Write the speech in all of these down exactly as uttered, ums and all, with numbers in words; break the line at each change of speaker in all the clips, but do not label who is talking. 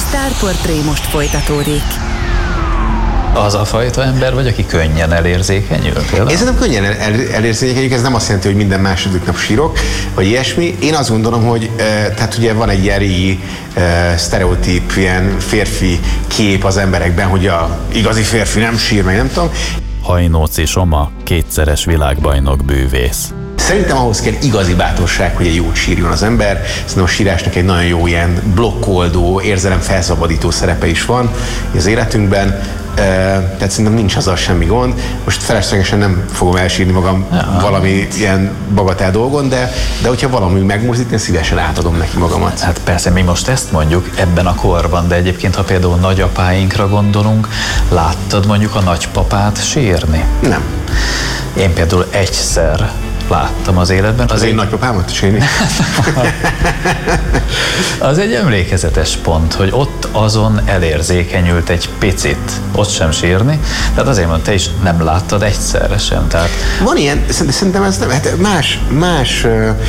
Sztárportré most folytatódik.
Az a fajta ember vagy, aki könnyen elérzékenyül? Például?
Én szerintem könnyen el, el, elérzékenyül, ez nem azt jelenti, hogy minden második nap sírok, vagy ilyesmi. Én azt gondolom, hogy e, tehát ugye van egy ilyen régi e, sztereotíp, ilyen férfi kép az emberekben, hogy a igazi férfi nem sír, meg nem tudom.
Hajnóci Soma, kétszeres világbajnok bűvész.
Szerintem ahhoz kell igazi bátorság, hogy egy jót sírjon az ember. Szerintem a sírásnak egy nagyon jó ilyen blokkoldó, érzelemfelszabadító szerepe is van az életünkben. Tehát szerintem nincs azzal semmi gond. Most feleslegesen nem fogom elsírni magam ja, valami ilyen bagatell dolgon, de, de hogyha valami megmozdít, én szívesen átadom neki magamat.
Hát persze, mi most ezt mondjuk ebben a korban, de egyébként, ha például nagyapáinkra gondolunk, láttad mondjuk a nagypapát sírni?
Nem.
Én például egyszer láttam az életben.
Az, az én egy... nagypapámat is én.
Az egy emlékezetes pont, hogy ott azon elérzékenyült egy picit, ott sem sírni, tehát azért mondom, te is nem láttad egyszerre sem. Tehát...
Van ilyen, szerintem ez nem, hát más, más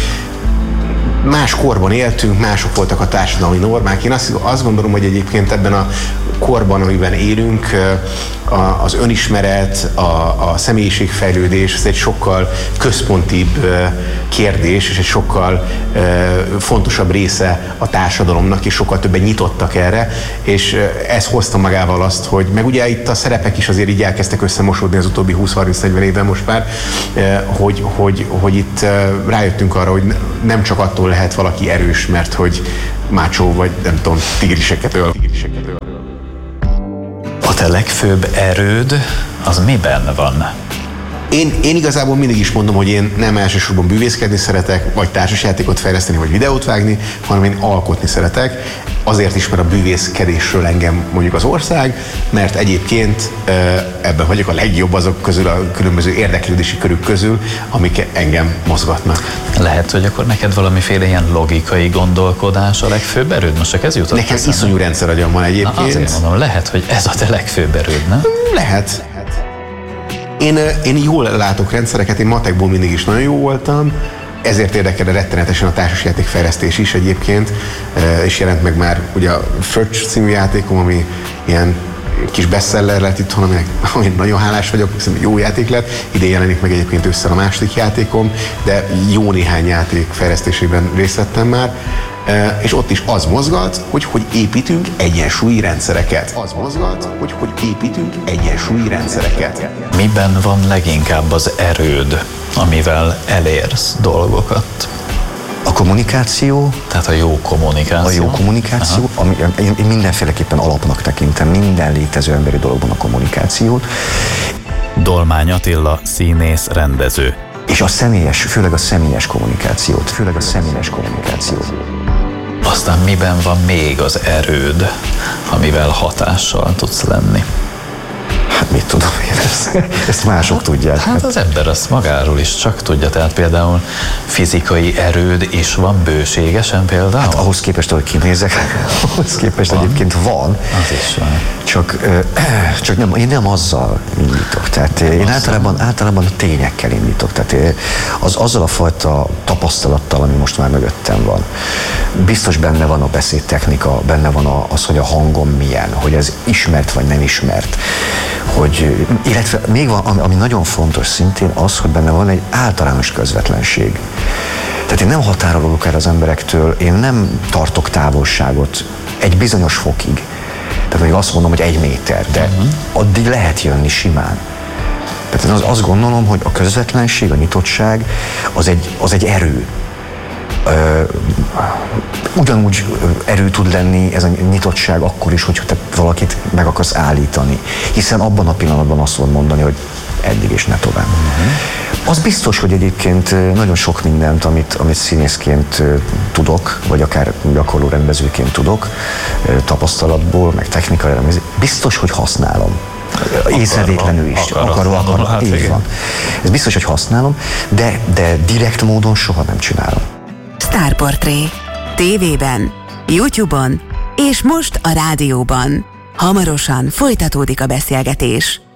más korban éltünk, mások voltak a társadalmi normák. Én azt, azt gondolom, hogy egyébként ebben a korban, amiben élünk, az önismeret, a, a személyiségfejlődés, ez egy sokkal központibb kérdés, és egy sokkal fontosabb része a társadalomnak, és sokkal többen nyitottak erre, és ez hozta magával azt, hogy, meg ugye itt a szerepek is azért így elkezdtek összemosódni az utóbbi húsz-harminc-negyven évben most már, hogy, hogy, hogy itt rájöttünk arra, hogy nem csak attól lehet valaki erős, mert hogy mácsó vagy nem tudom, tigriseket öl. Tigriseket öl.
A te legfőbb erőd az miben van?
Én, én igazából mindig is mondom, hogy én nem elsősorban bűvészkedni szeretek, vagy társasjátékot fejleszteni, vagy videót vágni, hanem én alkotni szeretek. Azért is, mert a bűvészkedésről engem mondjuk az ország, mert egyébként ebben vagyok a legjobb azok közül, a különböző érdeklődési körük közül, amik engem mozgatnak.
Lehet, hogy akkor neked valamiféle ilyen logikai gondolkodás a legfőbb erőd? Most csak ez jutott?
Nekem iszonyú rendszeragyam van egyébként.
Na azért mondom, lehet, hogy ez a te legfőbb erőd, nem?
Lehet. Én, én jól látok rendszereket, én matekból mindig is nagyon jó voltam, ezért érdekel rettenetesen a társasjátékfejlesztés is egyébként, és jelent meg már ugye a Furch című játékom, ami ilyen kis bestseller lett itthon, aminek, aminek nagyon hálás vagyok, szerintem jó játék lett. Idén jelenik meg egyébként ősszel a második játékom, de jó néhány játék fejlesztésében részt vettem már. És ott is az mozgat, hogy hogy építünk egyensúlyi rendszereket. Az mozgat, hogy hogy építünk egyensúlyi rendszereket.
Miben van leginkább az erőd, amivel elérsz dolgokat?
A kommunikáció.
Tehát a jó kommunikáció.
A jó kommunikáció, ami, én, én mindenféleképpen alapnak tekintem minden létező emberi dologban a kommunikációt.
Dolmány Attila, színész, rendező.
És a személyes, főleg a személyes kommunikációt, főleg a személyes kommunikációt.
Aztán miben van még az erőd, amivel hatással tudsz lenni?
Hát mit tudom én, ezt, ezt mások hát, tudják.
Hát az ember azt magáról is csak tudja, tehát például fizikai erőd is van bőségesen például?
Hát ahhoz képest, ahogy kinézek, ahhoz képest van. Egyébként van.
Az is van.
Csak, csak nem, én nem azzal indítok, tehát nem én általában, általában a tényekkel indítok, tehát az, azzal a fajta tapasztalattal, ami most már mögöttem van. Biztos benne van a beszédtechnika, benne van az, hogy a hangom milyen, hogy ez ismert vagy nem ismert. Hogy, illetve még van, ami, ami nagyon fontos szintén az, hogy benne van egy általános közvetlenség. Tehát én nem határolok el az emberektől, én nem tartok távolságot egy bizonyos fokig. Tehát mondjuk azt mondom, hogy egy méter, de uh-huh. addig lehet jönni simán. Tehát én az, azt gondolom, hogy a közvetlenség, a nyitottság az egy, az egy erő. Ö, ugyanúgy erő tud lenni ez a nyitottság akkor is, hogyha te valakit meg akarsz állítani. Hiszen abban a pillanatban azt tudod mondani, hogy eddig és ne tovább. Uh-huh. Az biztos, hogy egyébként nagyon sok mindent, amit, amit színészként tudok, vagy akár gyakorló rendezőként tudok, tapasztalatból, meg technikai, biztos, hogy használom. Észrevétlenül is.
Akarok,
akarok, akarok,
hát
így van. Ez biztos, hogy használom, de, de direkt módon soha nem csinálom.
Sztárportré. tévében, YouTube-on és most a rádióban. Hamarosan folytatódik a beszélgetés.